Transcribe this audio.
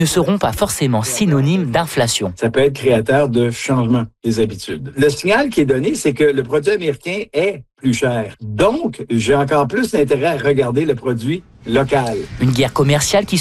ne seront pas forcément synonymes d'inflation. Ça peut être créateur de changement des habitudes. Le signal qui est donné, c'est que le produit américain est plus cher. Donc, j'ai encore plus d'intérêt à regarder le produit local. Une guerre commerciale qui